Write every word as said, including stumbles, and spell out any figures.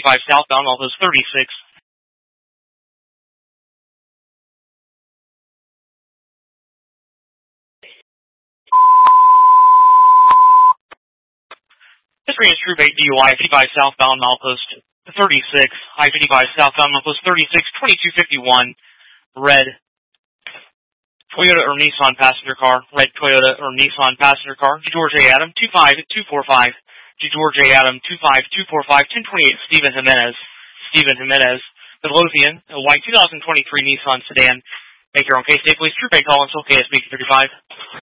fifty-five southbound, all those thirty-six. This range Troop eight D U I, fifty-five southbound, milepost thirty-six, I fifty-five southbound, milepost thirty-six, twenty-two fifty-one, red Toyota or Nissan passenger car, red Toyota or Nissan passenger car, George A. Adam, two five two four five, George A. Adam, two five two four five, ten twenty-eight, Stephen Jimenez, Stephen Jimenez, Midlothian, a white two thousand twenty-three Nissan sedan. Make your own case, State Police Troop eight, call until K S B thirty-five.